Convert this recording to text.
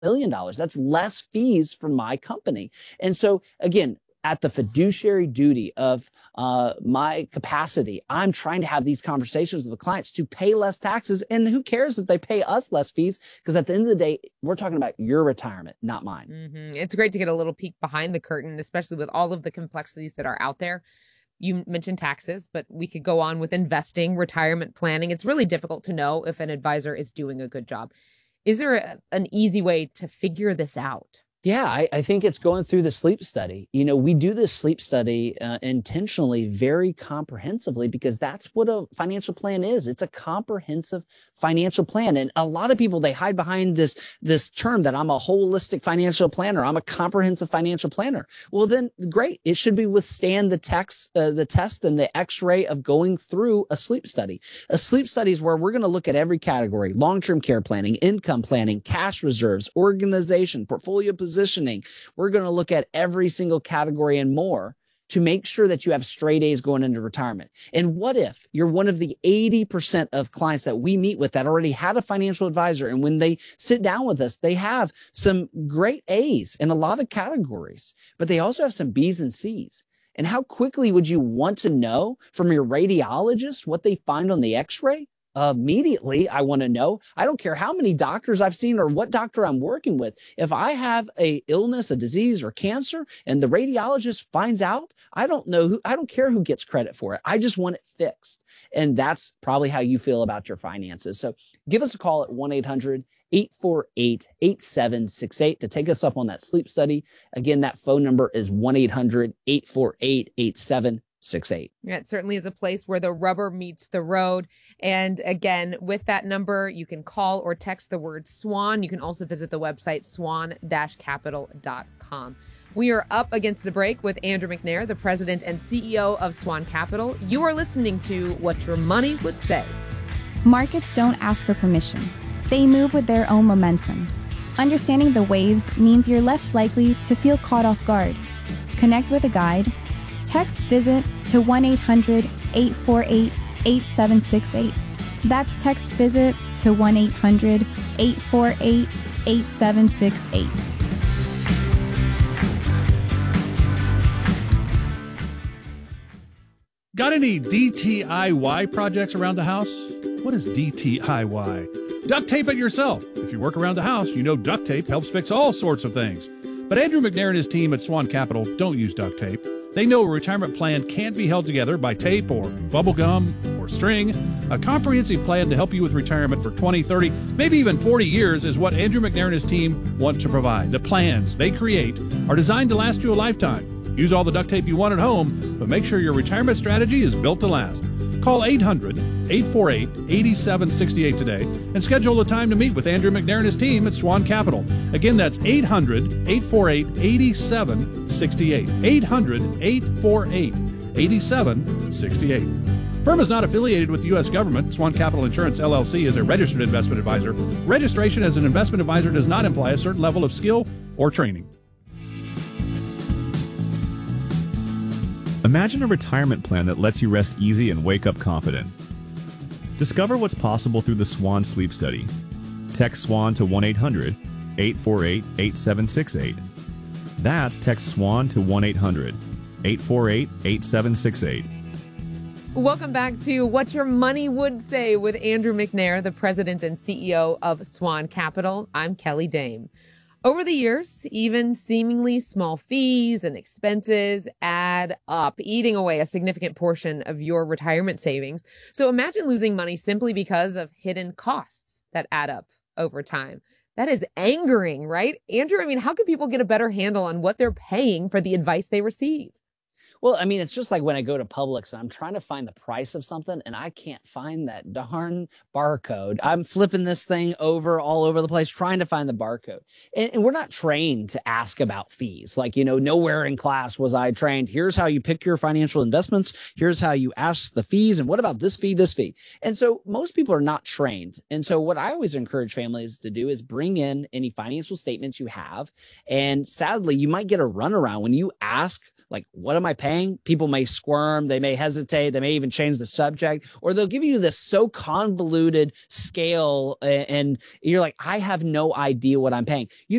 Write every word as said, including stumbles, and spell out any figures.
million dollars. That's less fees for my company. And so again, at the fiduciary duty of uh, my capacity, I'm trying to have these conversations with the clients to pay less taxes. And who cares if they pay us less fees? Because at the end of the day, we're talking about your retirement, not mine. Mm-hmm. It's great to get a little peek behind the curtain, especially with all of the complexities that are out there. You mentioned taxes, but we could go on with investing, retirement planning. It's really difficult to know if an advisor is doing a good job. Is there a, an easy way to figure this out? Yeah, I, I think it's going through the sleep study. You know, we do this sleep study uh, intentionally, very comprehensively, because that's what a financial plan is. It's a comprehensive financial plan. And a lot of people, they hide behind this, this term that I'm a holistic financial planner. I'm a comprehensive financial planner. Well, then great. It should be withstand the text, uh, the test and the x-ray of going through a sleep study. A sleep study is where we're going to look at every category: long-term care planning, income planning, cash reserves, organization, portfolio position. Positioning. We're going to look at every single category and more to make sure that you have straight A's going into retirement. And what if you're one of the eighty percent of clients that we meet with that already had a financial advisor, and when they sit down with us, they have some great A's in a lot of categories, but they also have some B's and C's. And how quickly would you want to know from your radiologist what they find on the x-ray? Uh, immediately, I want to know. I don't care how many doctors I've seen or what doctor I'm working with. If I have a illness, a disease, or cancer, and the radiologist finds out, I don't know who, I don't care who gets credit for it. I just want it fixed. And that's probably how you feel about your finances. So give us a call at one eight hundred eight four eight eight seven six eight to take us up on that sleep study. Again, that phone number is one eight hundred eight four eight eight seven six eight. Yeah, it certainly is a place where the rubber meets the road. And again, with that number, you can call or text the word SWAN. You can also visit the website swan dash capital dot com. We are up against the break with Andrew McNair, the president and C E O of Swan Capital. You are listening to What Your Money Would Say. Markets don't ask for permission. They move with their own momentum. Understanding the waves means you're less likely to feel caught off guard. Connect with a guide. Text VISIT to one eight hundred eight four eight eight seven six eight. That's text VISIT to one eight hundred eight four eight eight seven six eight. Got any D T I Y projects around the house? What is D T I Y? Duct tape it yourself. If you work around the house, you know duct tape helps fix all sorts of things. But Andrew McNair and his team at Swan Capital don't use duct tape. They know a retirement plan can't be held together by tape or bubble gum or string. A comprehensive plan to help you with retirement for twenty, thirty, maybe even forty years is what Andrew McNair and his team want to provide. The plans they create are designed to last you a lifetime. Use all the duct tape you want at home, but make sure your retirement strategy is built to last. Call eight hundred eight four eight eight seven six eight today and schedule a time to meet with Andrew McNair and his team at Swan Capital. Again, that's eight hundred eight four eight eight seven six eight. eight hundred eight four eight eight seven six eight. Firm is not affiliated with the U S government. Swan Capital Insurance, L L C is a registered investment advisor. Registration as an investment advisor does not imply a certain level of skill or training. Imagine a retirement plan that lets you rest easy and wake up confident. Discover what's possible through the Swan Sleep Study. Text SWAN to one eight hundred eight four eight eight seven six eight. That's text SWAN to one eight hundred eight four eight eight seven six eight. Welcome back to What Your Money Would Say with Andrew McNair, the president and C E O of Swan Capital. I'm Kelly Dame. Over the years, even seemingly small fees and expenses add up, eating away a significant portion of your retirement savings. So imagine losing money simply because of hidden costs that add up over time. That is angering, right? Andrew, I mean, how can people get a better handle on what they're paying for the advice they receive? Well, I mean, it's just like when I go to Publix and I'm trying to find the price of something and I can't find that darn barcode. I'm flipping this thing over all over the place trying to find the barcode. And, and we're not trained to ask about fees. Like, you know, nowhere in class was I trained. Here's how you pick your financial investments. Here's how you ask the fees. And what about this fee, this fee? And so most people are not trained. And so what I always encourage families to do is bring in any financial statements you have. And sadly, you might get a runaround when you ask like, what am I paying? People may squirm, they may hesitate, they may even change the subject, or they'll give you this so convoluted scale and you're like, I have no idea what I'm paying. You